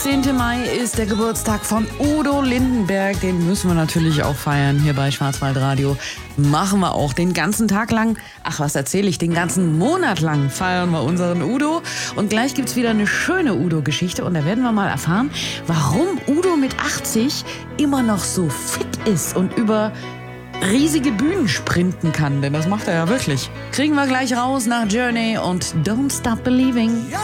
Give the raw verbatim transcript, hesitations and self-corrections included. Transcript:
zehnten Mai ist der Geburtstag von Udo Lindenberg. Den müssen wir natürlich auch feiern hier bei Schwarzwaldradio. Machen wir auch den ganzen Tag lang. Ach, was erzähle ich? Den ganzen Monat lang feiern wir unseren Udo. Und gleich gibt's wieder eine schöne Udo-Geschichte. Und da werden wir mal erfahren, warum Udo mit achtzig immer noch so fit ist und über riesige Bühnen sprinten kann. Denn das macht er ja wirklich. Kriegen wir gleich raus nach Journey und Don't Stop Believing.